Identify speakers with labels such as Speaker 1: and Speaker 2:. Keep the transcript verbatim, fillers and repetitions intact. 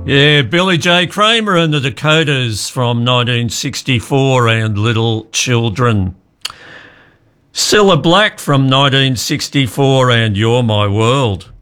Speaker 1: Yeah, Billy J. Kramer and the Dakotas from nineteen sixty-four and Little Children. Cilla Black from nineteen sixty-four and You're My World.